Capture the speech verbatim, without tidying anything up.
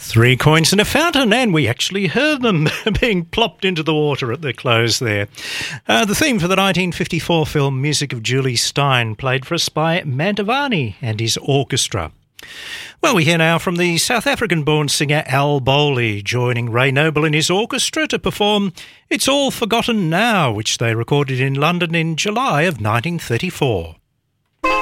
Three coins in a fountain, and we actually heard them being plopped into the water at their close there. Uh, the theme for the nineteen fifty-four film Music of Julie Stein, played for us by Mantovani and his orchestra. Well, we hear now from the South African-born singer Al Bowley, joining Ray Noble and his orchestra to perform It's All Forgotten Now, which they recorded in London in July of nineteen thirty-four.